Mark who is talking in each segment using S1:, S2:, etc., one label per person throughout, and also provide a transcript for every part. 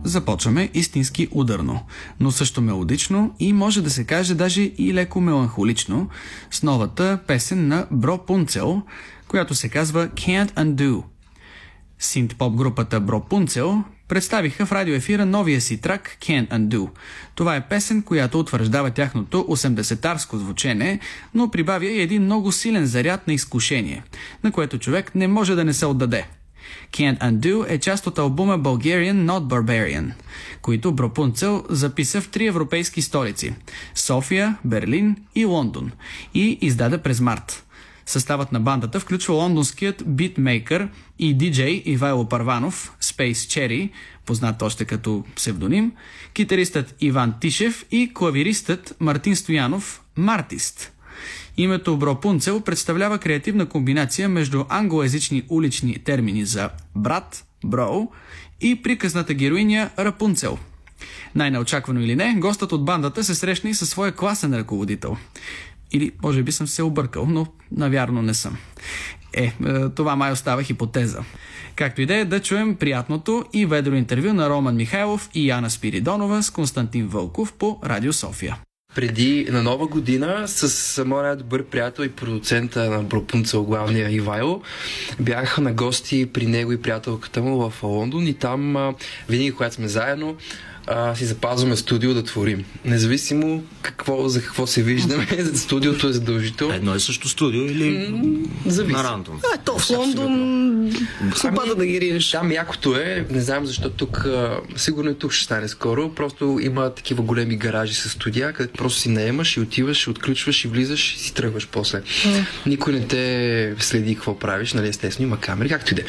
S1: започваме истински ударно, но също мелодично и може да се каже даже и леко меланхолично с новата песен на Бро Пунцел, която се казва Can't Undo. Синт-поп групата Бро Пунцел представиха в радиоефира новия си трак Can't Undo. Това е песен, която утвърждава тяхното 80-тарско звучене, но прибавя и един много силен заряд на изкушение, на което човек не може да не се отдаде. Can't Undo е част от албума Bulgarian Not Barbarian, които Бро Пунцел записа в 3 европейски столици – София, Берлин и Лондон, и издаде през март. Съставът на бандата включва лондонският битмейкър и диджей Ивайло Парванов, Space Cherry, познат още като псевдоним, китаристът Иван Тишев и клавиристът Мартин Стоянов, Мартист. Името Бро Пунцел представлява креативна комбинация между англоязични улични термини за брат, бро, и приказната героиня Рапунцел. Най-неочаквано или не, гостът от бандата се срещна и със своя класен ръководител. Или може би съм се объркал, но навярно не съм. Това май остава хипотеза. Както и да чуем приятното и ведро интервю на Роман Михайлов и Яна Спиридонова с Константин Вълков по Радио София.
S2: Преди на Нова година с моя добър приятел и продуцента на Бро Пунцел, главния Ивайло, бях на гости при него и приятелката му в Лондон и там винаги, когато сме заедно, си запазваме студио да творим. Независимо за какво се виждаме, студиото е задължително.
S3: Едно и също студио или на рандом?
S4: То в Лондон хубава да ги ринеш.
S2: Там якото е, не знам защо тук, сигурно и тук ще стане скоро, просто има такива големи гаражи с студия, където просто си наемаш и отиваш, отключваш и влизаш и си тръгваш после. Никой не те следи какво правиш, нали, естествено има камери, както и да.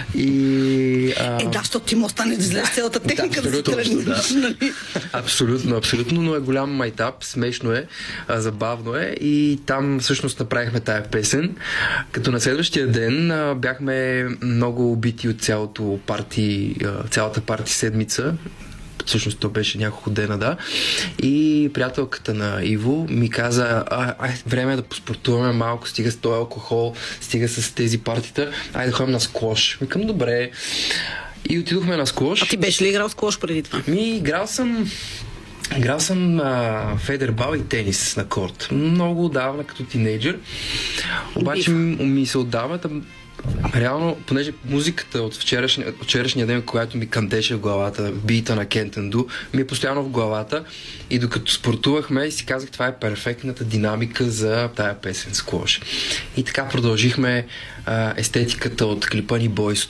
S4: Защото ти му остане да излез цялата техника да се тръгне.
S2: Абсолютно, но е голям майтап, смешно е, забавно е и там всъщност направихме тая песен, като на следващия ден бяхме много убити от цялата парти седмица. Всъщност то беше няколко дена, да. И приятелката на Иво ми каза, време е да поспортуваме малко, стига с този алкохол, стига с тези партита, айде да ходим на сквош. Викам, добре. И отидохме на сквош.
S4: А ти беше ли играл сквош преди това?
S2: Играл съм федербал и тенис на корт. Много отдавна, като тинейджър. Обаче ми се отдава реално, понеже музиката от вчерашния ден, която ми кандеше в главата, бита на Can't Undo, ми е постоянно в главата и докато спортувахме си казах, това е перфектната динамика за тая песен Squash. И така продължихме естетиката от клипа ни Boys